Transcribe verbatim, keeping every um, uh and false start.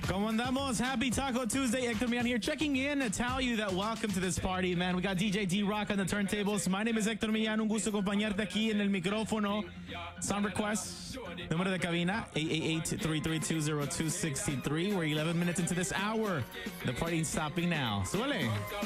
¿Cómo andamos? Happy Taco Tuesday. Hector Millán here, checking in to tell you that welcome to this party, man. We got D J D-Rock on the turntables. My name is Hector Millán. Un gusto acompañarte aquí en el micrófono. Sound requests. Número de cabina, eight eight eight, three three two, zero two six three. We're eleven minutes into this hour. The party's stopping now. Súbele.